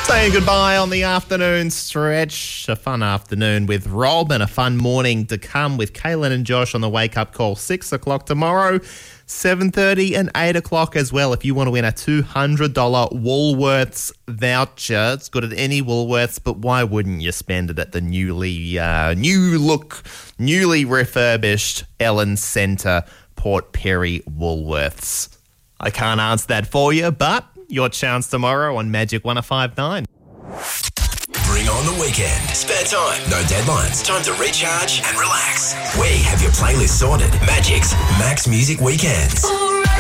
Saying goodbye on the afternoon stretch. A fun afternoon with Rob and a fun morning to come with Kaylin and Josh on the wake-up call. 6 o'clock tomorrow, 7:30 and 8 o'clock as well. If you want to win a $200 Woolworths voucher, it's good at any Woolworths, but why wouldn't you spend it at the newly refurbished Ellen Centre, Port Perry Woolworths? I can't answer that for you, but your chance tomorrow on Magic 105.9. Bring on the weekend. Spare time, no deadlines. Time to recharge and relax. We have your playlist sorted. Magic's Max Music Weekends.